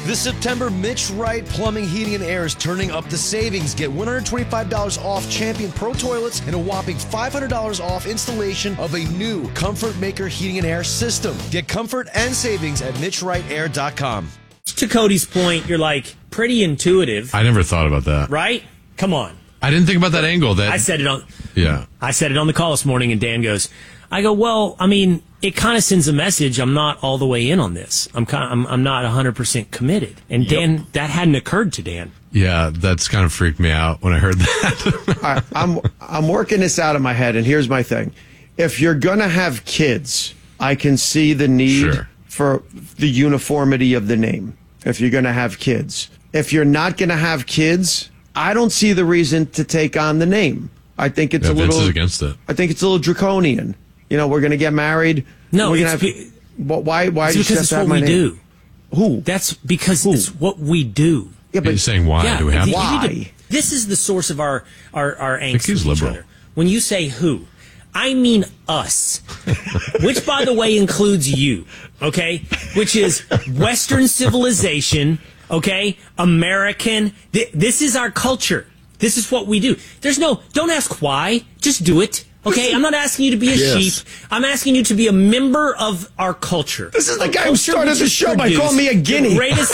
This September, Mitch Wright Plumbing, Heating, and Air is turning up the savings. Get $125 off Champion Pro Toilets and a whopping $500 off installation of a new Comfort Maker Heating and Air system. Get comfort and savings at MitchWrightAir.com. To Cody's point, you're like pretty intuitive. I never thought about that. Right? Come on. I didn't think about that angle. I said it on. Yeah. I said it on the call this morning, and Dan goes, I go, well, I mean, it kind of sends a message. I'm not all the way in on this. I'm not 100% committed. And Dan, that hadn't occurred to Dan. Yeah, that's kind of freaked me out when I heard that. I'm working this out in my head, and here's my thing. If you're going to have kids, I can see the need for the uniformity of the name. If you're going to have kids. If you're not going to have kids, I don't see the reason to take on the name. I think it's Vince is against it. I think it's a little draconian. You know, we're going to get married. No, why? Why? It's because it's what we do. Who? That's because it's what we do. Yeah, but you're saying why? Yeah, do we have why? This is the source of our angst he's with each liberal. other. When you say who, I mean us, which, by the way, includes you, okay? Which is Western civilization, okay? American. This is our culture. This is what we do. Don't ask why. Just do it. Okay, I'm not asking you to be a sheep. I'm asking you to be a member of our culture. This is the guy who started the show by calling me a guinea. Greatest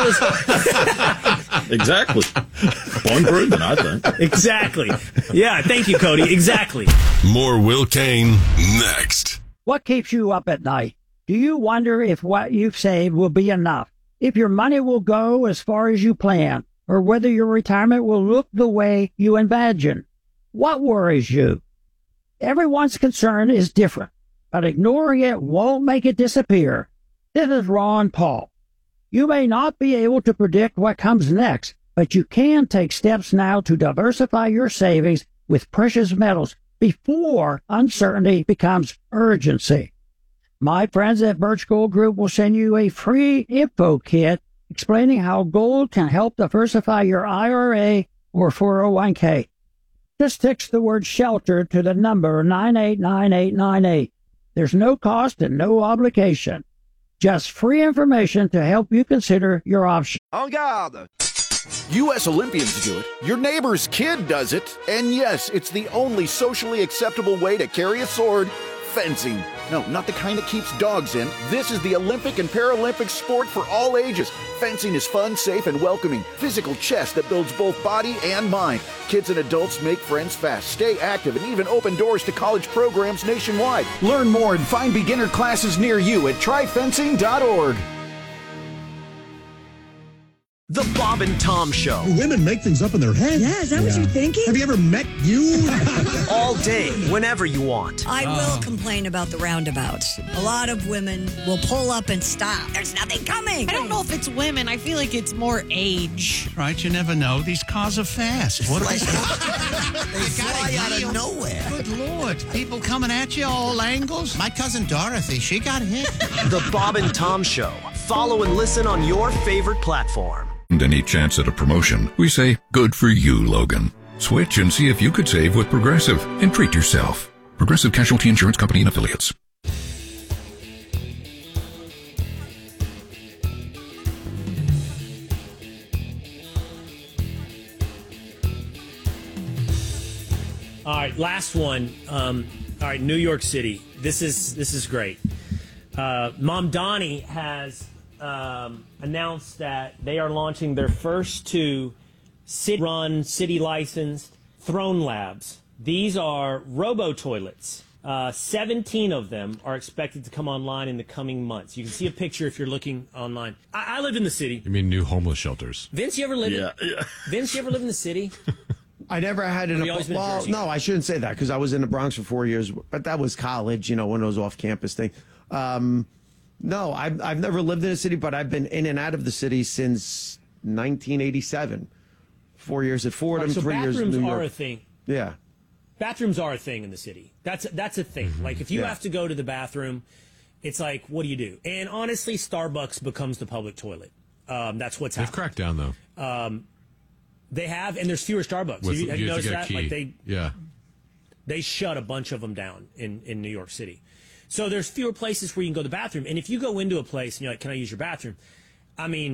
Exactly. Point proven, I think. Exactly. Yeah, thank you, Cody. Exactly. More Will Kane next. What keeps you up at night? Do you wonder if what you've saved will be enough? If your money will go as far as you plan? Or whether your retirement will look the way you imagine? What worries you? Everyone's concern is different, but ignoring it won't make it disappear. This is Ron Paul. You may not be able to predict what comes next, but you can take steps now to diversify your savings with precious metals before uncertainty becomes urgency. My friends at Birch Gold Group will send you a free info kit explaining how gold can help diversify your IRA or 401k. Just text the word shelter to the number 989898. There's no cost and no obligation. Just free information to help you consider your options. En garde! U.S. Olympians do it. Your neighbor's kid does it. And yes, it's the only socially acceptable way to carry a sword. Fencing. No, not the kind that keeps dogs in. This is the Olympic and Paralympic sport for all ages. Fencing is fun, safe, and welcoming. Physical chess that builds both body and mind. Kids and adults make friends fast, stay active, and even open doors to college programs nationwide. Learn more and find beginner classes near you at tryfencing.org. The Bob and Tom Show. Women make things up in their head. Yeah, is that what you're thinking? Have you ever met you? All day, whenever you want. I will complain about the roundabouts. A lot of women will pull up and stop. There's nothing coming. I don't know if it's women. I feel like it's more age. Right, you never know. These cars are fast. What they fly out of nowhere. Good Lord. People coming at you all angles. My cousin Dorothy, she got hit. The Bob and Tom Show. Follow and listen on your favorite platform. Any chance at a promotion, we say, good for you, Logan. Switch and see if you could save with Progressive and treat yourself. Progressive Casualty Insurance Company and Affiliates. All right, last one. All right, New York City. This is great. Mom Donnie has announced that they are launching their first two city-run, city-licensed Throne Labs. These are robo-toilets. 17 of them are expected to come online in the coming months. You can see a picture if you're looking online. I live in the city. You mean new homeless shelters? Vince, you ever live Vince, you ever live in the city? I never had an. Well, no, I shouldn't say that because I was in the Bronx for 4 years, but that was college. You know, one of those off-campus things. No, I've never lived in a city, but I've been in and out of the city since 1987. 4 years at Fordham, so 3 years in New York. Bathrooms are a thing. Yeah. Bathrooms are a thing in the city. That's a thing. Mm-hmm. Like if you have to go to the bathroom, it's like, what do you do? And honestly, Starbucks becomes the public toilet. That's what's happening. They've cracked down though. They have, and there's fewer Starbucks. Have you noticed that? Like they shut a bunch of them down in New York City. So there's fewer places where you can go to the bathroom. And if you go into a place and you're like, can I use your bathroom? I mean,